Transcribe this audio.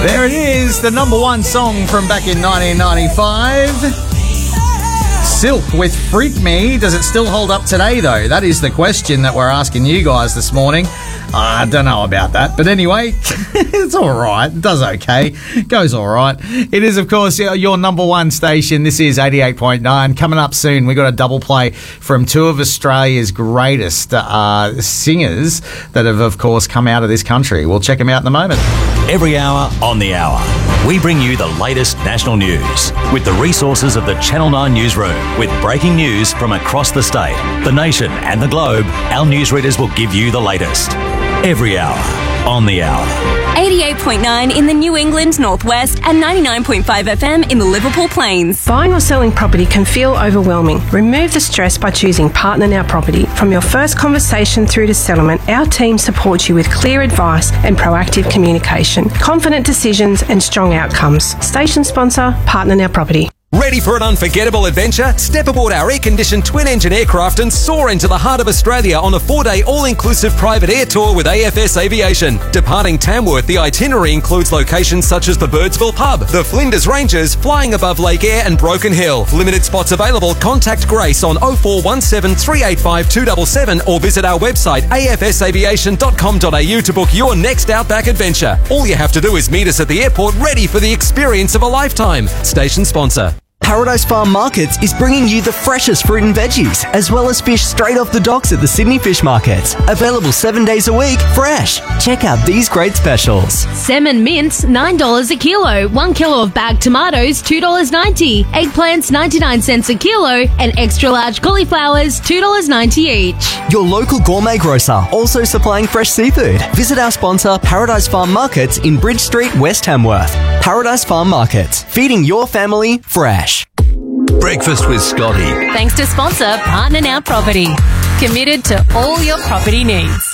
There it is, the number one song from back in 1995. Silk with Freak Me. Does it still hold up today, though? That is the question that we're asking you guys this morning. I don't know about that. But anyway, it's all right. It does okay. It goes all right. It is, of course, your number one station. This is 88.9. Coming up soon, we got a double play from two of Australia's greatest singers that have, of course, come out of this country. We'll check them out in a moment. Every hour on the hour, we bring you the latest national news with the resources of the Channel 9 newsroom. With breaking news from across the state, the nation and the globe, our newsreaders will give you the latest. Every hour on the hour. 88.9 in the New England Northwest and 99.5 FM in the Liverpool Plains. Buying or selling property can feel overwhelming. Remove the stress by choosing Partner Now Property. From your first conversation through to settlement, our team supports you with clear advice and proactive communication, confident decisions and strong outcomes. Station sponsor, Partner Now Property. Ready for an unforgettable adventure? Step aboard our air-conditioned twin-engine aircraft and soar into the heart of Australia on a 4-day all-inclusive private air tour with AFS Aviation. Departing Tamworth, the itinerary includes locations such as the Birdsville Pub, the Flinders Ranges, flying above Lake Eyre and Broken Hill. Limited spots available. Contact Grace on 0417 385 277 or visit our website afsaviation.com.au to book your next Outback adventure. All you have to do is meet us at the airport, ready for the experience of a lifetime. Station sponsor. Paradise Farm Markets is bringing you the freshest fruit and veggies, as well as fish straight off the docks at the Sydney Fish Markets. Available 7 days a week, fresh. Check out these great specials. Salmon mince, $9 a kilo. 1 kilo of bagged tomatoes, $2.90. Eggplants, 99 cents a kilo. And extra large cauliflowers, $2.90 each. Your local gourmet grocer, also supplying fresh seafood. Visit our sponsor, Paradise Farm Markets in Bridge Street, West Tamworth. Paradise Farm Markets, feeding your family fresh. Breakfast with Scotty. Thanks to sponsor Partner Now Property. Committed to all your property needs.